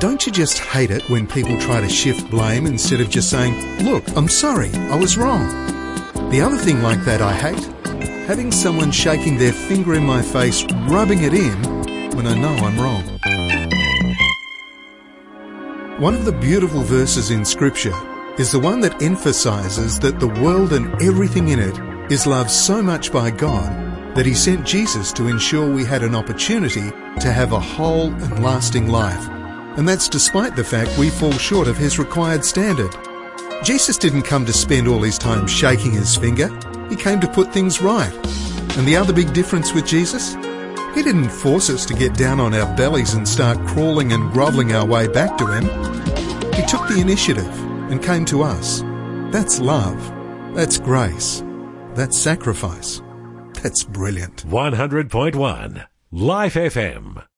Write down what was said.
Don't you just hate it when people try to shift blame instead of just saying, look, I'm sorry, I was wrong? The other thing like that I hate, having someone shaking their finger in my face, rubbing it in when I know I'm wrong. One of the beautiful verses in Scripture is the one that emphasises that the world and everything in it is loved so much by God that He sent Jesus to ensure we had an opportunity to have a whole and lasting life. And that's despite the fact we fall short of His required standard. Jesus didn't come to spend all His time shaking His finger. He came to put things right. And the other big difference with Jesus? He didn't force us to get down on our bellies and start crawling and grovelling our way back to Him. He took the initiative and came to us. That's love. That's grace. That's sacrifice. That's brilliant. 100.1 Life FM.